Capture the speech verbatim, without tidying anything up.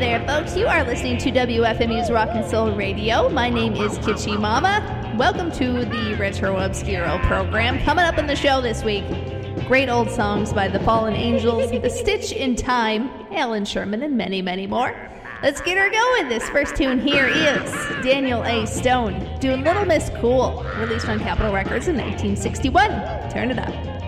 there, folks. You are listening to W F M U's Rock and Soul Radio. My name is Kitschy Mama. Welcome to the Retro Obscuro program. Coming up in the show this week, great old songs by the Fallen Angels, The Stitch in Time, Alan Sherman, and many, many more. Let's get her going. This first tune here is Daniel A. Stone doing Little Miss Cool, released on Capitol Records in nineteen sixty-one. Turn it up.